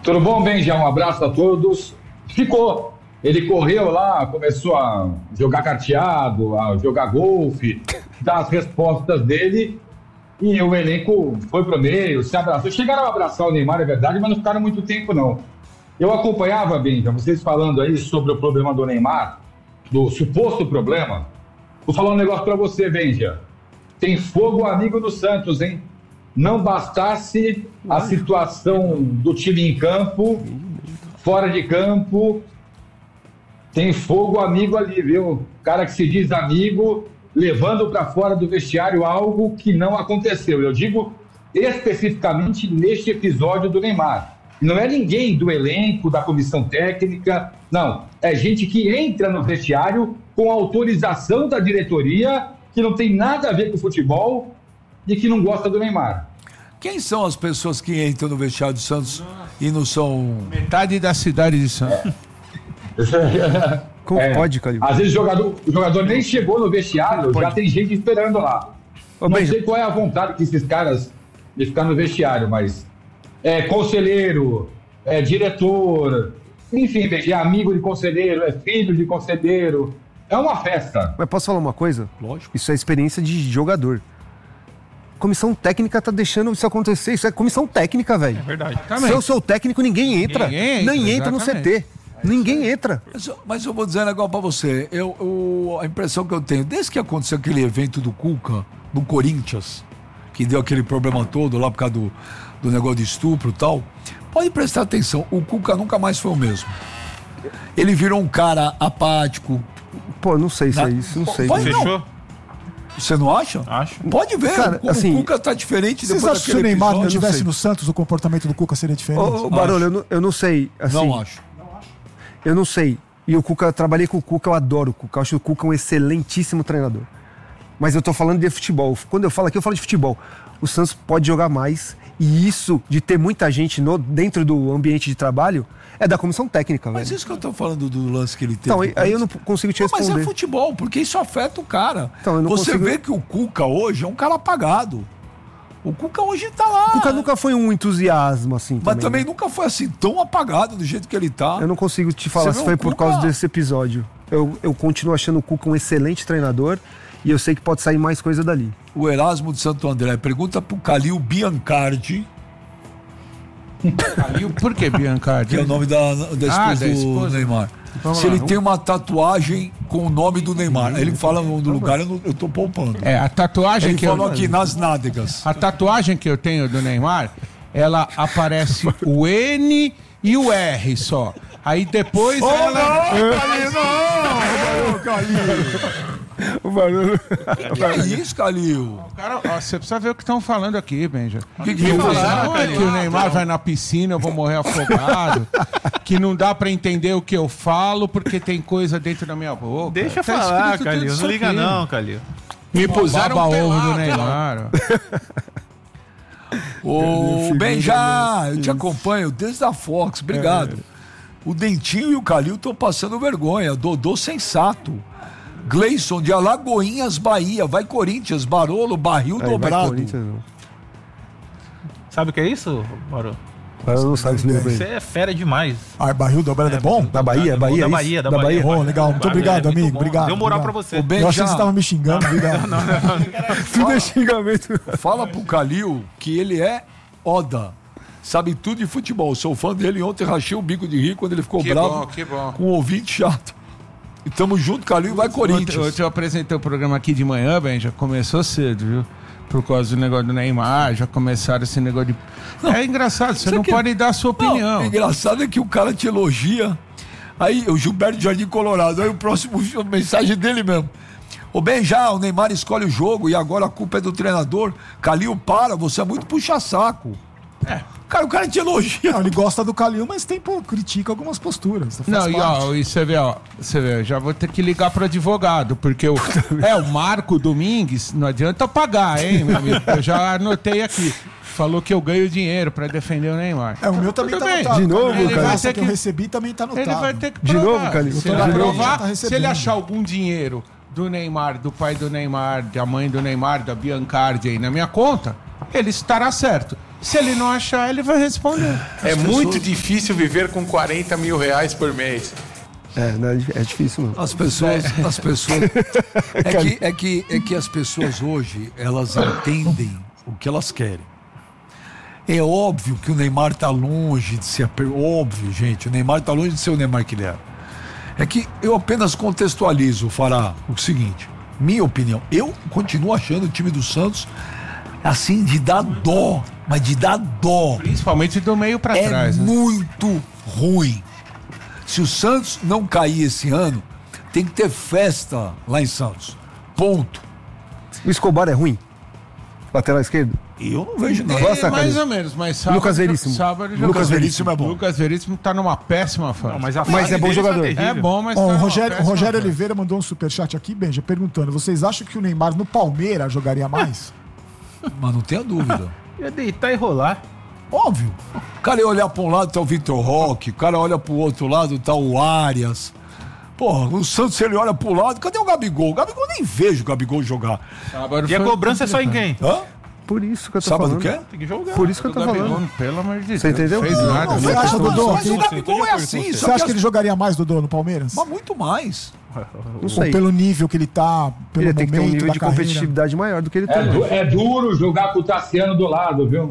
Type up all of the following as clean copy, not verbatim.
Tudo bom, Benja? Um abraço a todos. Ficou. Ele correu lá, começou a jogar carteado, a jogar golfe, dar as respostas dele e o elenco foi pro meio, se abraçou. Chegaram a abraçar o Neymar, é verdade, mas não ficaram muito tempo, não. Eu acompanhava, Benja, vocês falando aí sobre o problema do Neymar, do suposto problema. Vou falar um negócio pra você, Benja. Tem fogo amigo do Santos, hein? Não bastasse a situação do time em campo, fora de campo, tem fogo amigo ali, viu? Cara que se diz amigo, levando para fora do vestiário algo que não aconteceu. Eu digo especificamente neste episódio do Neymar. Não é ninguém do elenco, da comissão técnica, não. É gente que entra no vestiário com autorização da diretoria, que não tem nada a ver com futebol e que não gosta do Neymar. Quem são as pessoas que entram no vestiário do Santos e não são... Metade da cidade de Santos. Como pode, Calil? Às vezes o jogador nem chegou no vestiário, já tem gente esperando lá. Não sei qual é a vontade que esses caras de ficar no vestiário, mas é conselheiro, é diretor, enfim, é amigo de conselheiro, é filho de conselheiro. É uma festa. Mas posso falar uma coisa? Lógico. Isso é experiência de jogador. Comissão técnica tá deixando isso acontecer. Isso é comissão técnica, velho. É verdade. Se eu sou técnico, ninguém entra. Nem entra no CT. Ninguém entra. Mas eu vou dizer um negócio pra você. A impressão que eu tenho, desde que aconteceu aquele evento do Cuca, do Corinthians, que deu aquele problema todo lá por causa do negócio de estupro e tal, pode prestar atenção, o Cuca nunca mais foi o mesmo. Ele virou um cara apático. Pô, não sei se é isso, não sei. Fechou? Você não acha? Acho. Pode ver, cara, assim, o Cuca tá diferente depois daquele episódio. Vocês acham que se o Neymar não estivesse no Santos, o comportamento do Cuca seria diferente? Ô, Barolo, eu não sei. Assim, não acho. Eu não sei. E o Cuca, eu trabalhei com o Cuca, eu adoro o Cuca. Eu acho o Cuca um excelentíssimo treinador. Mas eu tô falando de futebol. Quando eu falo aqui, eu falo de futebol. O Santos pode jogar mais. E isso de ter muita gente dentro do ambiente de trabalho é da comissão técnica, velho. Mas isso que eu tô falando do lance que ele teve. Então, aí eu não consigo te responder. Mas é futebol, porque isso afeta o cara. Então, eu não Você consigo... vê que o Cuca hoje é um cara apagado. O Cuca hoje tá lá. O Cuca nunca foi um entusiasmo assim. Mas também nunca foi assim tão apagado do jeito que ele tá. Eu não consigo te falar se foi por causa desse episódio. Eu continuo achando o Cuca um excelente treinador e eu sei que pode sair mais coisa dali. O Erasmo de Santo André pergunta pro Calil Biancardi. Calil, por que Biancardi? Que é o nome da esposa do Neymar. Vamos se lá, ele tem uma tatuagem com o nome do Neymar. Aí ele fala o nome do lugar, eu tô poupando. A tatuagem ele que falou aqui, nas nádegas. A tatuagem que eu tenho do Neymar, ela aparece o N e o R só. Aí depois ela... Não, Calil! O barulho. Que é isso, Calil? Cara, ó, você precisa ver o que estão falando aqui, Benja. Que que o Neymar vai na piscina, eu vou morrer afogado. Que não dá pra entender o que eu falo porque tem coisa dentro da minha boca. Deixa falar, Calil. Não liga não, Calil. Me puseram o baba-ovo do Neymar. Ô, Benja, eu te acompanho desde a Fox, obrigado. O Dentinho e o Calil estão passando vergonha. Dodô sensato. Gleison de Alagoinhas, Bahia. Vai Corinthians, Barolo, barril dobrado. Sabe o que é isso, Barolo? Eu não sabe se lembra. Você é fera demais. Barril dobrado é bom? Da Bahia? Da Bahia. Oh, legal, muito obrigado, amigo. Obrigado. Deu moral pra você. Eu achei que você tava me xingando. Obrigado. Tudo é xingamento. Fala pro Calil que ele é Oda. Sabe tudo de futebol. Sou fã dele. Ontem rachei o bico de rir quando ele ficou bravo com um ouvinte chato. E tamo junto, Calil, e vai Corinthians. Ontem eu apresentei o programa aqui de manhã, Ben, já começou cedo, viu? Por causa do negócio do Neymar, já começaram esse negócio de... Não, é engraçado, você não pode dar a sua opinião. O engraçado é que o cara te elogia. Aí, o Gilberto de Jardim Colorado, aí o próximo mensagem dele mesmo. Ô Ben, já o Neymar escolhe o jogo e agora a culpa é do treinador. Calil, para, você é muito puxa-saco. Cara, o cara te elogia. Não, ele gosta do Calil, mas critica algumas posturas. Não, e você vê, já vou ter que ligar pro advogado, porque o Marco Domingues, não adianta pagar, hein, meu amigo? Eu já anotei aqui. Falou que eu ganho dinheiro pra defender o Neymar. O meu também tá anotado. De novo, ele cara? Vai ter que eu recebi também tá anotado. Ele vai ter que provar. De novo, Calil? Se ele provar, se ele achar algum dinheiro do Neymar, do pai do Neymar, da mãe do Neymar, da Biancardi aí na minha conta, ele estará certo. Se ele não achar, ele vai responder. É muito difícil viver com 40 mil reais por mês. É difícil, mano. As pessoas é que as pessoas hoje, elas entendem o que elas querem. É óbvio que o Neymar tá longe de ser... Óbvio, gente, o Neymar tá longe de ser o Neymar que ele era. É que eu apenas contextualizo, Fará, o seguinte, minha opinião, eu continuo achando o time do Santos assim, de dar dó, mas de dar dó. Principalmente do meio pra É trás. Né? muito ruim. Se o Santos não cair esse ano, tem que ter festa lá em Santos. Ponto. O Escobar é ruim? Lateral esquerdo? Eu não vejo nada. Gosta, Mais Carlos? ou menos, mas sábado, Lucas Veríssimo. Sábado já Lucas Veríssimo é bom. Lucas Veríssimo tá numa péssima fase. Mas, a Mas fase é bom dele jogador. tá terrível. É bom, mas Ó, tá o numa Rogério péssima fase. Oliveira mandou um superchat aqui, Benja, perguntando: vocês acham que o Neymar no Palmeiras jogaria mais? Mas não tenha dúvida. Ia deitar e rolar. Óbvio. O cara ia olhar pra um lado, tá o Vitor Roque. O cara olha pro outro lado, tá o Arias. Porra, o Santos, ele olha pro lado, cadê o Gabigol? O Gabigol, nem vejo o Gabigol jogar. Sábado E a foi cobrança é só em quem? Hã? Por isso que eu tô Sábado o falando. quê? Tem que jogar. Por isso que eu O tô Gabigol, falando. pelo amor de Deus. Você entendeu? Fez Não, nada. Não, Você mas acha, Dodô, mas que- o Gabigol é assim. Você só acha que ele jogaria mais, Dodô, no Palmeiras? Mas muito mais. Não Ou sei. pelo nível que ele tá, pelo Ele tem que ter um momento nível da de carreira? competitividade maior do que ele tem. É duro jogar com o Tassiano do lado, viu?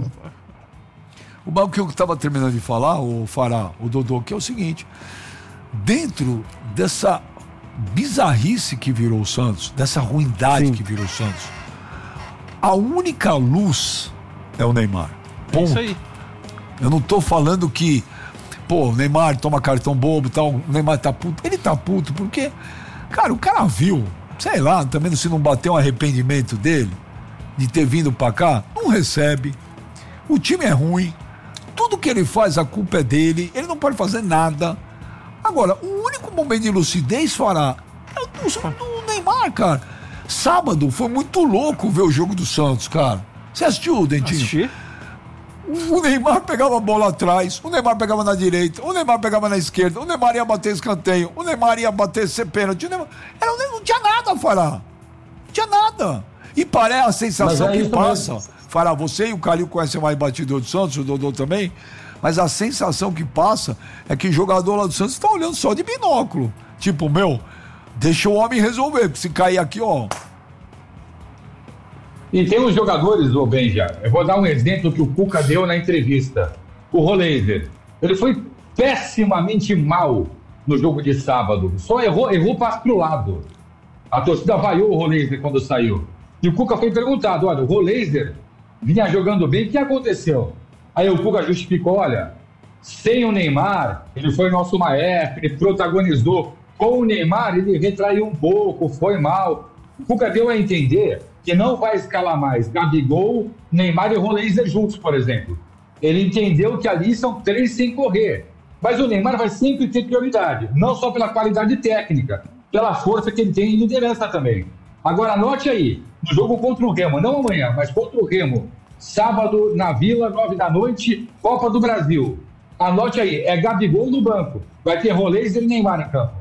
O que eu estava terminando de falar, o Fará, o Dodô, que é o seguinte: dentro dessa bizarrice que virou o Santos, dessa ruindade Sim. que virou o Santos, a única luz é o Neymar. É isso Ponto. aí. Eu não tô falando que, pô, o Neymar toma cartão bobo e tal, o Neymar tá puto. Ele tá puto porque, cara, o cara viu, sei lá, também se não bateu um arrependimento dele de ter vindo pra cá, não recebe. O time é ruim. Tudo que ele faz, a culpa é dele. Ele não pode fazer nada. Agora, o único momento de lucidez, Fará, é o do Neymar, cara. Sábado foi muito louco ver o jogo do Santos, cara. Você assistiu, Dentinho? Assisti. O Neymar pegava a bola atrás, o Neymar pegava na direita, o Neymar pegava na esquerda, o Neymar ia bater escanteio, o Neymar ia bater ser pênalti. Não tinha nada, Fará. Não tinha nada. E parece a sensação Mas é que isso passa. mesmo. Fará, você e o Calil conhecem mais batidor do Santos, o Dodô também, mas a sensação que passa é que o jogador lá do Santos está olhando só de binóculo. Tipo, deixa o homem resolver, porque se cair aqui, ó. E tem uns jogadores, ô Benja, eu vou dar um exemplo que o Cuca deu na entrevista. O Roleiser, ele foi pessimamente mal no jogo de sábado. Só errou passe pro lado. A torcida vaiou o Roleiser quando saiu. E o Cuca foi perguntado, olha, o Roleiser vinha jogando bem, o que aconteceu? Aí o Cuca justificou, olha, sem o Neymar, ele foi nosso maestro, ele protagonizou. Com o Neymar, ele retraiu um pouco, foi mal. O Cuca deu a entender que não vai escalar mais Gabigol, Neymar e Roleiser juntos, por exemplo. Ele entendeu que ali são 3 sem correr. Mas o Neymar vai sempre ter prioridade, não só pela qualidade técnica, pela força que ele tem em liderança também. Agora, anote aí, no jogo contra o Remo, não amanhã, mas contra o Remo, sábado na Vila, 9h, Copa do Brasil. Anote aí, é Gabigol no banco, vai ter Roleiser e Neymar em campo.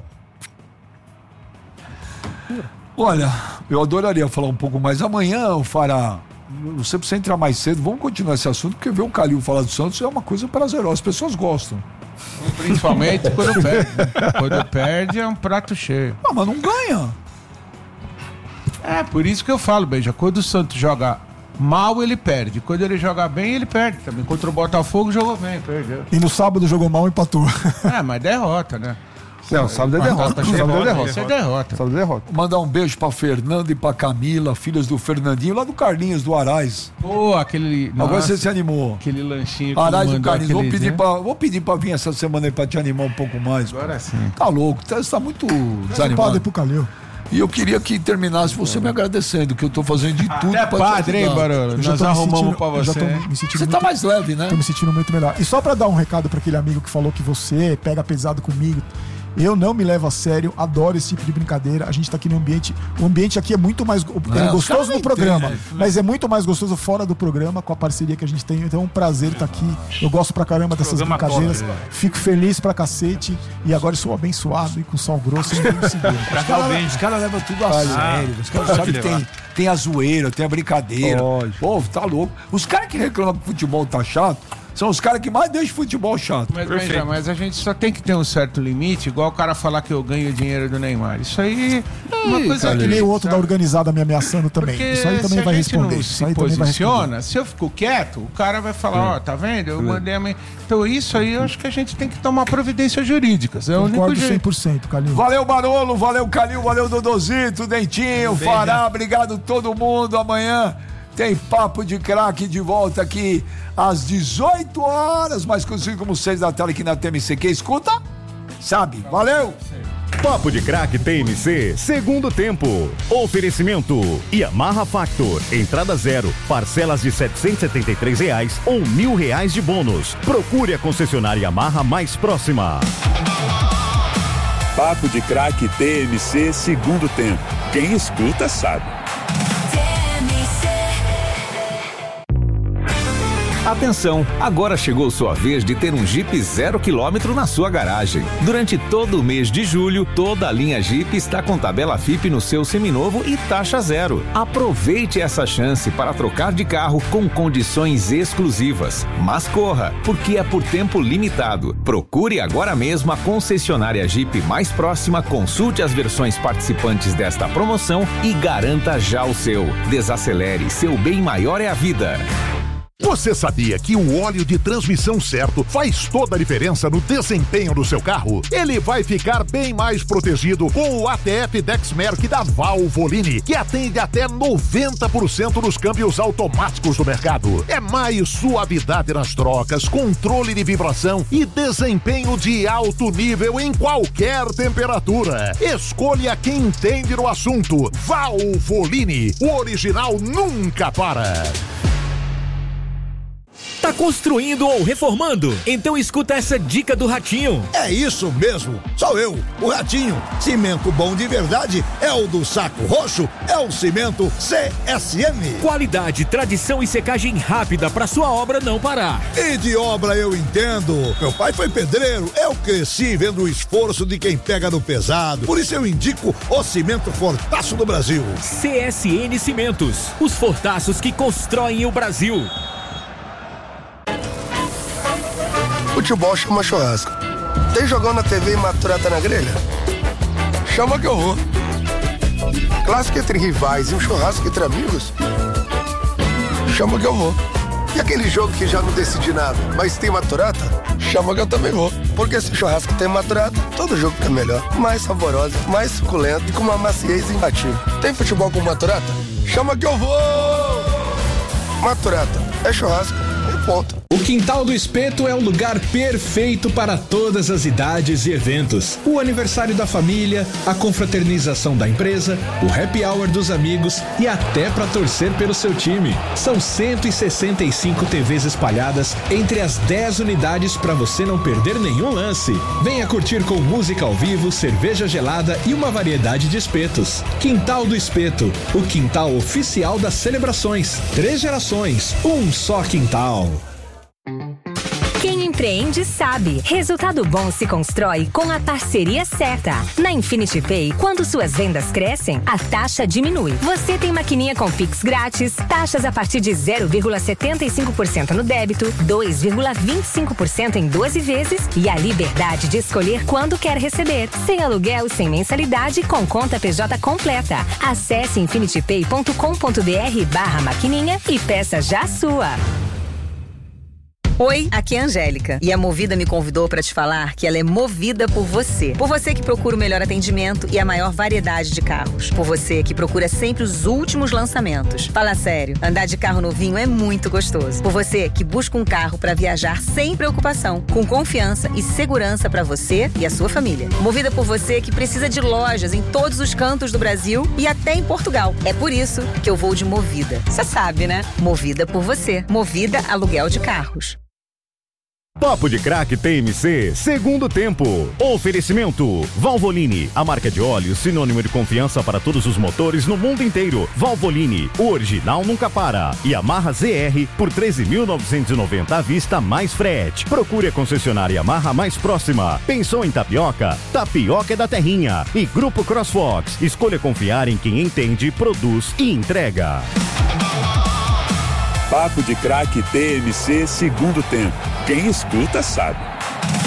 Olha, eu adoraria falar um pouco mais. Amanhã, o Fará, você precisa entrar mais cedo. Vamos continuar esse assunto, porque ver o Calil falar do Santos é uma coisa prazerosa. As pessoas gostam. Principalmente quando perde. Quando perde é um prato cheio. Ah, mas não ganha. É, por isso que eu falo, Beija, quando o Santos joga mal, ele perde. Quando ele joga bem, ele perde também. Contra o Botafogo, jogou bem, perdeu. E no sábado jogou mal e empatou. É, mas derrota, né? Não, sábado é derrota. Sábado é derrota. Isso é derrota. Sábado é derrota. Mandar um beijo pra Fernanda e pra Camila, filhas do Fernandinho, lá do Carlinhos, do Arais. Pô, aquele... Agora nossa, você se animou. aquele lanchinho que Arais do mandou Carlinhos, aquele dia. vou pedir pra vir essa semana aí pra te animar um pouco mais. pô. Agora sim. Tá louco, você tá muito Pode desanimado. ir pro Calil. E eu queria que terminasse você me agradecendo, que eu tô fazendo de tudo É pra padre, te hein, ajudar. Barolo? Eu já Nós tô me arrumamos sentindo- pra eu já você. tô me sentindo Você muito- tá mais leve, né? Tô me sentindo muito melhor. E só pra dar um recado pra aquele amigo que falou que você pega pesado comigo, Eu não me levo a sério, adoro esse tipo de brincadeira. A gente tá aqui no ambiente. O ambiente aqui é muito mais gostoso no programa, mas é muito mais gostoso fora do programa, com a parceria que a gente tem. Então é um prazer estar aqui. Eu gosto pra caramba dessas brincadeiras. Fico feliz pra cacete. E agora sou abençoado e com sal grosso. Os caras levam tudo a sério. Os caras sabem que tem a zoeira, tem a brincadeira. Pô, tá louco. Os caras que reclamam que o futebol tá chato são os caras que mais deixam futebol chato. Mas a gente só tem que ter um certo limite, igual o cara falar que eu ganho dinheiro do Neymar. Isso aí é uma coisa que nem o outro da organizada me ameaçando também. Porque isso aí também vai responder. Isso aí também vai responder. Se eu fico quieto, o cara vai falar, tá vendo? Eu mandei a minha... Então isso aí eu acho que a gente tem que tomar providências jurídicas. É o único jeito. 100%, Calil. Valeu, Barolo, valeu, Calil, valeu, Dodozito, Dentinho, Fará, obrigado todo mundo. Amanhã tem Papo de Craque de volta aqui às 18 horas, mais conhecido como 6 da tarde aqui na TMC. Quem escuta, sabe. Valeu! Papo de Craque TMC, segundo tempo. Oferecimento Yamaha Factor, entrada zero, parcelas de R$ 773 ou R$ 1.000 de bônus. Procure a concessionária Yamaha mais próxima. Papo de Craque TMC, segundo tempo. Quem escuta sabe. Atenção, agora chegou sua vez de ter um Jeep 0 km na sua garagem. Durante todo o mês de julho, toda a linha Jeep está com tabela FIP no seu seminovo e taxa zero. Aproveite essa chance para trocar de carro com condições exclusivas. Mas corra, porque é por tempo limitado. Procure agora mesmo a concessionária Jeep mais próxima, consulte as versões participantes desta promoção e garanta já o seu. Desacelere, seu bem maior é a vida. Você sabia que o óleo de transmissão certo faz toda a diferença no desempenho do seu carro? Ele vai ficar bem mais protegido com o ATF Dexmerc da Valvoline, que atende até 90% dos câmbios automáticos do mercado. É mais suavidade nas trocas, controle de vibração e desempenho de alto nível em qualquer temperatura. Escolha quem entende no assunto. Valvoline, o original nunca para. Tá construindo ou reformando? Então escuta essa dica do Ratinho. É isso mesmo, sou eu, o Ratinho. Cimento bom de verdade é o do Saco Roxo, é o cimento CSM. Qualidade, tradição e secagem rápida pra sua obra não parar. E de obra eu entendo. Meu pai foi pedreiro, eu cresci vendo o esforço de quem pega no pesado. Por isso eu indico o cimento Fortaço do Brasil. CSN Cimentos, os fortaços que constroem o Brasil. Futebol chama churrasco. Tem jogão na TV e maturata na grelha? Chama que eu vou. Clássico entre rivais e um churrasco entre amigos? Chama que eu vou. E aquele jogo que já não decidi nada, mas tem maturata? Chama que eu também vou. Porque se o churrasco tem maturata, todo jogo fica melhor. Mais saboroso, mais suculento e com uma maciez imbatível. Tem futebol com maturata? Chama que eu vou! Maturata é churrasco e ponto. O Quintal do Espeto é o lugar perfeito para todas as idades e eventos. O aniversário da família, a confraternização da empresa, o happy hour dos amigos e até para torcer pelo seu time. São 165 TVs espalhadas entre as 10 unidades para você não perder nenhum lance. Venha curtir com música ao vivo, cerveja gelada e uma variedade de espetos. Quintal do Espeto, o quintal oficial das celebrações. 3 gerações, um só quintal. Quem empreende sabe. Resultado bom se constrói com a parceria certa. Na Infinity Pay, quando suas vendas crescem, a taxa diminui. Você tem maquininha com Pix grátis, taxas a partir de 0,75% no débito, 2,25% em 12 vezes e a liberdade de escolher quando quer receber. Sem aluguel, sem mensalidade, com conta PJ completa. Acesse infinitypay.com.br/maquininha e peça já a sua. Oi, aqui é a Angélica e a Movida me convidou para te falar que ela é movida por você. Por você que procura o melhor atendimento e a maior variedade de carros. Por você que procura sempre os últimos lançamentos. Fala sério, andar de carro novinho é muito gostoso. Por você que busca um carro para viajar sem preocupação, com confiança e segurança para você e a sua família. Movida por você que precisa de lojas em todos os cantos do Brasil e até em Portugal. É por isso que eu vou de Movida. Você sabe, né? Movida por você. Movida Aluguel de Carros. Papo de Craque TMC, segundo tempo. Oferecimento Valvoline, a marca de óleo sinônimo de confiança para todos os motores no mundo inteiro. Valvoline, o original nunca para. E Yamaha ZR por 13.990 à vista mais frete. Procure a concessionária Yamaha mais próxima. Pensou em tapioca? Tapioca é da terrinha. E Grupo CrossFox, escolha confiar em quem entende, produz e entrega. Papo de Craque TMC, segundo tempo. Quem escuta sabe.